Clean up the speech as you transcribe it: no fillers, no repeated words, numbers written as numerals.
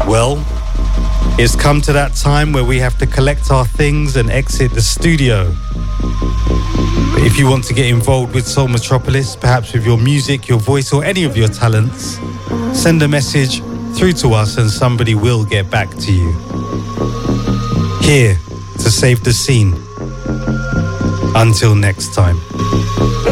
Well, it's come to that time where we have to collect our things and exit the studio. But if you want to get involved with Soul Metropolis, perhaps with your music, your voice, or any of your talents, send a message through to us and somebody will get back to you. Here to save the scene. Until next time.